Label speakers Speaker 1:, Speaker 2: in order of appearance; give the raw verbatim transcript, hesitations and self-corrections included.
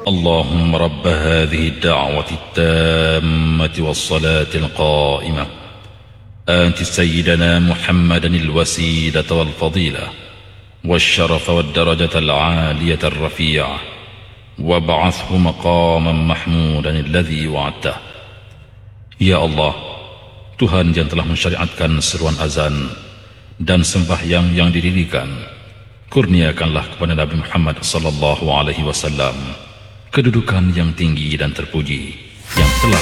Speaker 1: اللهم رب هذه الدعوة التامة والصلاة القائمة آت سيدنا محمدا الوسيلة والفضيلة والشرف والدرجة العالية الرفيعة وابعثه مقاما محمودا الذي وعدته. Ya Allah, Tuhan yang telah mensyariatkan seruan azan dan sembahyang yang didirikan, kurniakanlah kepada Nabi Muhammad sallallahu alaihi wasallam kedudukan yang tinggi dan terpuji yang telah